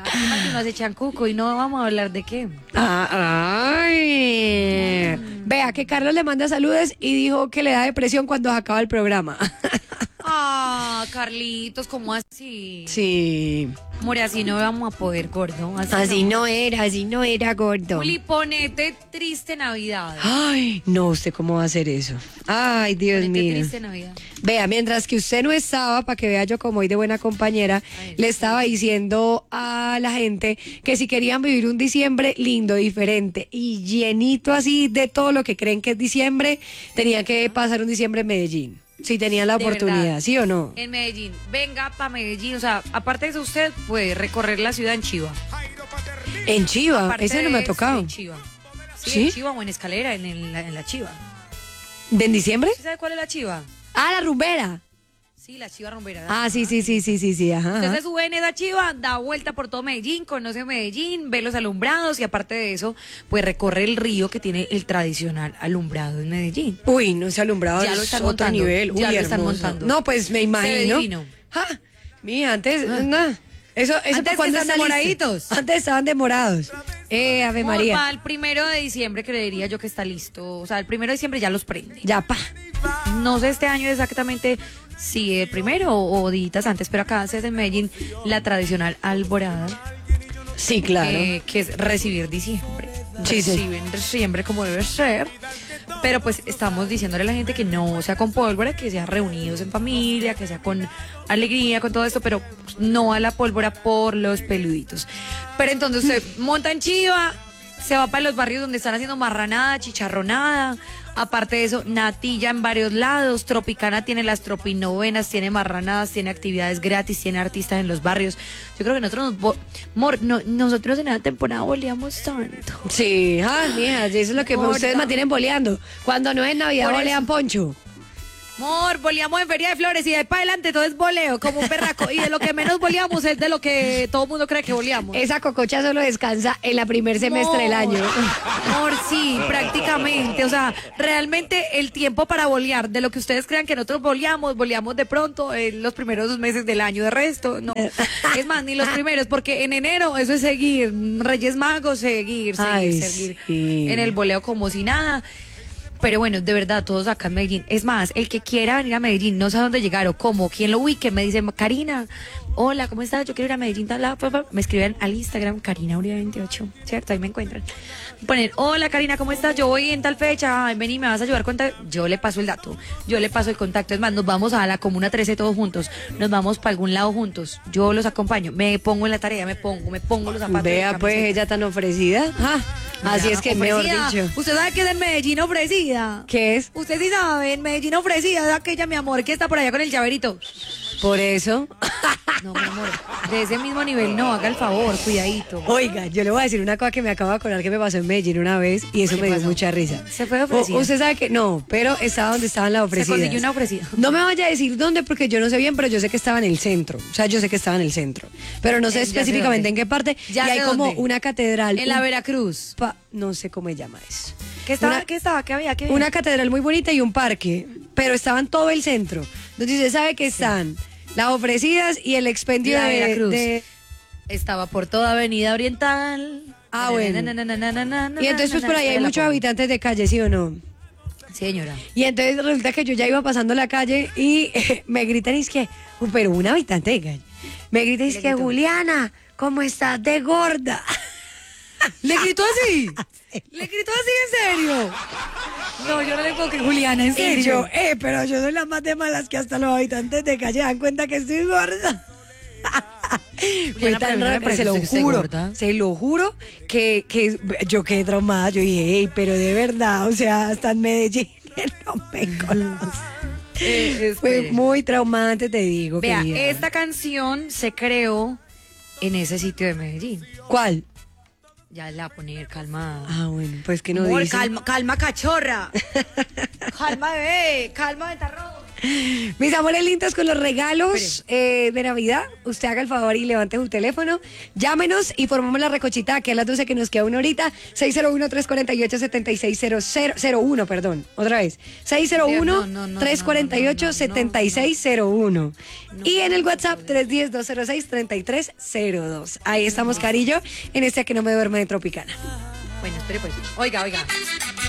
Más que uno hace chancuco y no vamos a hablar de qué. Ay. Vea que Carlos le manda saludos y dijo que le da depresión cuando se acaba el programa. Ah, Carlitos, ¿cómo así? Sí. More, así no vamos a poder, gordo. Así no era, gordo. Juli, ponete triste Navidad. Ay, no, ¿usted cómo va a hacer eso? Ay, Dios Ponete mío. triste Navidad. Vea, mientras que usted no estaba, para que vea yo como hoy de buena compañera, Ay, le estaba diciendo a la gente que si querían vivir un diciembre lindo, diferente y llenito así de todo lo que creen que es diciembre, tenían que pasar un diciembre en Medellín. Si tenían la De oportunidad, verdad. ¿sí o no? En Medellín. Venga para Medellín. O sea, aparte de eso, usted puede recorrer la ciudad en Chiva. En Chiva, Aparte ese no me ha de eso, tocado. En Chiva. Sí, ¿Sí? en Chiva o en Escalera, en la Chiva. ¿De en diciembre? ¿Usted sabe cuál es la Chiva? Ah, la rumbera. Sí, la Chiva rumbera. Ah, sí, ajá. Usted ajá. se sube en esa Chiva, da vuelta por todo Medellín, conoce Medellín, ve los alumbrados y aparte de eso, pues recorre el río que tiene el tradicional alumbrado en Medellín. Uy, no se ha alumbrado, Ya lo es están otro montando, nivel. ya Uy, lo están hermoso. montando. No, pues me imagino. divino. Ja, mira, antes, nada. Eso Antes ¿por cuándo estaban está listo? demoraditos. Antes estaban demorados. Ave María. Para el 1 de diciembre creería yo que está listo. O sea, el 1 de diciembre ya los prende. Ya, pa. No sé este año exactamente si el primero o días antes, pero acá se hace en Medellín la tradicional alborada, Sí, claro. que es recibir diciembre. Sí, sí. Reciben diciembre como debe ser. Pero pues estamos diciéndole a la gente que no sea con pólvora, que sea reunidos en familia, que sea con alegría, con todo esto, pero no a la pólvora por los peluditos. Pero entonces usted monta en Chiva, se va para los barrios donde están haciendo marranada, chicharronada. Aparte de eso, natilla en varios lados. Tropicana tiene las tropinovenas, tiene marranadas, tiene actividades gratis, tiene artistas en los barrios. Yo creo que nosotros en la temporada boleamos tanto. Sí, mija, eso es lo que Gorda. ustedes mantienen boleando. Cuando no es Navidad, Por bolean eso. poncho. Amor, boleamos en Feria de Flores y de ahí para adelante todo es boleo, como un perraco. Y de lo que menos boleamos es de lo que todo el mundo cree que boleamos. Esa cococha solo descansa en la primer semestre del año. Amor, sí, prácticamente. O sea, realmente el tiempo para bolear, de lo que ustedes crean que nosotros boleamos de pronto en los primeros 2 meses del año. De resto, no. Es más, ni los primeros, porque en enero eso es seguir. Reyes Magos, seguir. Ay, seguir. sí. En el boleo como si nada. Pero bueno, de verdad, todos acá en Medellín. Es más, el que quiera venir a Medellín, no sé a dónde llegar o cómo, quién lo ubique, me dice, Karina, hola, ¿cómo estás? Yo quiero ir a Medellín, tal, bla, bla, bla. Me escriben al Instagram, Karina Uribe 28, ¿cierto? Ahí me encuentran. Ponen, hola Karina, ¿cómo estás? Yo voy en tal fecha, ay, ven y me vas a ayudar con tal. Yo le paso el dato, yo le paso el contacto. Es más, nos vamos a la Comuna 13 todos juntos, nos vamos para algún lado juntos, yo los acompaño, me pongo en la tarea, me pongo los zapatos. Vea, la pues, camiseta. ella tan ofrecida. Así es que, mejor Ofrecida. dicho. Usted sabe que es en Medellín ofrecida. ¿Qué es? Usted sí sabe, en Medellín ofrecida, es aquella, mi amor, que está por allá con el llaverito. Por eso. No, mi amor, de ese mismo nivel no, haga el favor, cuidadito. Oiga, yo le voy a decir una cosa que me acabo de acordar que me pasó en Medellín una vez y eso ¿Qué me dio pasó? mucha risa. ¿Se fue ofrecida? Usted sabe que no, pero estaba donde estaban las ofrecidas. Se consiguió una ofrecida. No me vaya a decir dónde porque yo no sé bien, pero yo sé que estaba en el centro. O sea, yo sé que estaba en el centro. Pero no sé Ya sé específicamente dónde. en qué parte. Ya y hay sé como dónde. una catedral. En la Veracruz. No sé cómo se llama eso. ¿Qué estaba? Una- ¿Qué estaba? ¿Qué había? ¿Qué había? Una catedral muy bonita y un parque, pero estaba en todo el centro. Entonces usted sabe que están las ofrecidas y el expendio La de, Veracruz. de- Estaba por toda Avenida Oriental. Ah, bueno. Y entonces pues por ahí hay muchos habitantes de calle, ¿sí o no? Sí, señora. Y entonces resulta que yo ya iba pasando la calle y me gritan y es que, pero un habitante de calle, me gritan y es ¿Qué le que gritó? Juliana, ¿cómo estás de gorda? ¿Le gritó así? ¿Le gritó así en serio? No, yo no le puedo creer. Juliana, en Y serio. yo, pero yo soy la más de malas que hasta los habitantes de calle dan cuenta que estoy gorda. Fue Juliana, tan pero no me raro, parece se lo que esté juro, gorda. se lo juro que yo quedé traumada. Yo dije, pero de verdad, o sea, hasta en Medellín no me conoce. Fue muy traumante, te digo. Vea, querida. esta canción se creó en ese sitio de Medellín. ¿Cuál? Ya la voy a poner, calma. Ah, bueno, pues que no Amor, dice. calma, calma, cachorra. Calma, bebé, calma, ventarrón. Mis amores lindos, con los regalos de Navidad, usted haga el favor y levante su teléfono, llámenos y formamos la recochita que a las 12 que nos queda una horita, 601-348-7601, perdón, otra vez, 601-348-7601. Y en el WhatsApp 310-206-3302. Ahí estamos, Carillo, en este Que No Me Duerme de Tropicana. Bueno, espere pues. Oiga.